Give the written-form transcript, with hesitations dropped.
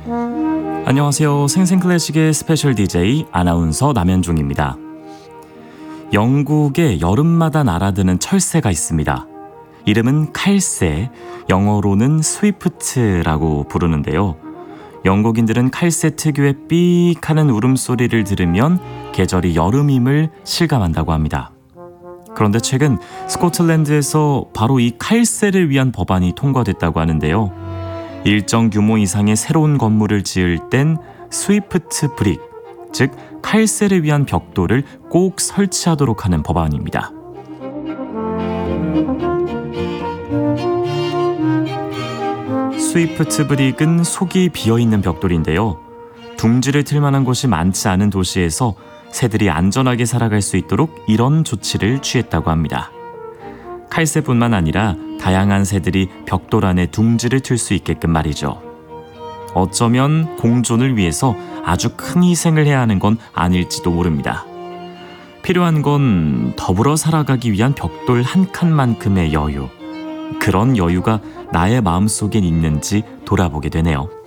안녕하세요. 생생클래식의 스페셜 DJ 아나운서 남현종입니다. 영국에 여름마다 날아드는 철새가 있습니다. 이름은 칼새, 영어로는 스위프트라고 부르는데요. 영국인들은 칼새 특유의 삑 하는 울음소리를 들으면 계절이 여름임을 실감한다고 합니다. 그런데 최근 스코틀랜드에서 바로 이 칼새를 위한 법안이 통과됐다고 하는데요. 일정 규모 이상의 새로운 건물을 지을 땐 스위프트 브릭, 즉 칼새를 위한 벽돌을 꼭 설치하도록 하는 법안입니다. 스위프트 브릭은 속이 비어있는 벽돌인데요. 둥지를 틀 만한 곳이 많지 않은 도시에서 새들이 안전하게 살아갈 수 있도록 이런 조치를 취했다고 합니다. 칼새뿐만 아니라 다양한 새들이 벽돌 안에 둥지를 틀 수 있게끔 말이죠. 어쩌면 공존을 위해서 아주 큰 희생을 해야 하는 건 아닐지도 모릅니다. 필요한 건 더불어 살아가기 위한 벽돌 한 칸만큼의 여유. 그런 여유가 나의 마음속엔 있는지 돌아보게 되네요.